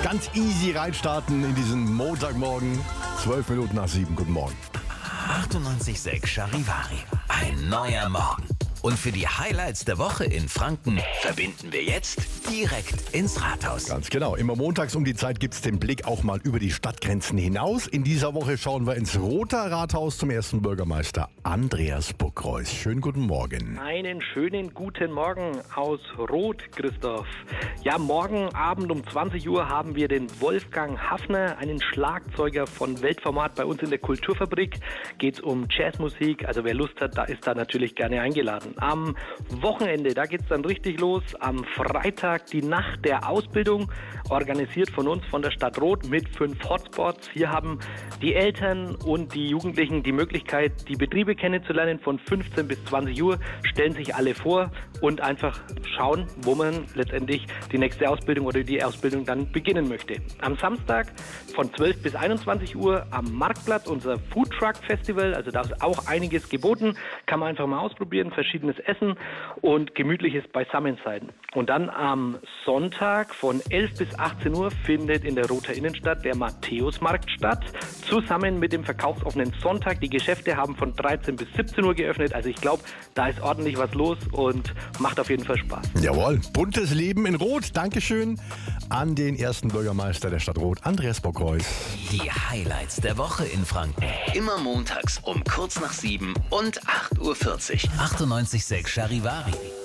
ganz easy reinstarten in diesen Montagmorgen. 12 Minuten nach 7. Guten Morgen. 98.6 Charivari. Ein neuer Morgen. Und für die Highlights der Woche in Franken verbinden wir jetzt direkt ins Rathaus. Ganz genau. Immer montags um die Zeit gibt es den Blick auch mal über die Stadtgrenzen hinaus. In dieser Woche schauen wir ins Rother Rathaus zum ersten Bürgermeister Andreas Buckreus. Schönen guten Morgen. Einen schönen guten Morgen aus Rot, Christoph. Ja, morgen Abend um 20 Uhr haben wir den Wolfgang Hafner, einen Schlagzeuger von Weltformat bei uns in der Kulturfabrik. Geht's um Jazzmusik, also wer Lust hat, da ist da natürlich gerne eingeladen. Am Wochenende, da geht's dann richtig los. Am Freitag die Nacht der Ausbildung, organisiert von uns, von der Stadt Rot mit 5 Hotspots. Hier haben die Eltern und die Jugendlichen die Möglichkeit, die Betriebe kennenzulernen von 15 bis 20 Uhr, stellen sich alle vor und einfach schauen, wo man letztendlich die nächste Ausbildung oder die Ausbildung dann beginnen möchte. Am Samstag von 12 bis 21 Uhr am Marktplatz unser Food Truck Festival, also da ist auch einiges geboten, kann man einfach mal ausprobieren, verschiedenes Essen und gemütliches Beisammensein. Und dann am Sonntag von 11 bis 18 Uhr findet in der Rother Innenstadt der Matthäusmarkt statt, zusammen mit dem verkaufsoffenen Sonntag. Die Geschäfte haben von 13 bis 17 Uhr geöffnet, also ich glaube, da ist ordentlich was los und macht auf jeden Fall Spaß. Jawohl, buntes Leben in Rot. Dankeschön an den ersten Bürgermeister der Stadt Rot, Andreas Buckreus. Die Highlights der Woche in Franken. Immer montags um kurz nach 7 und 8.40 Uhr. 98.6 Charivari.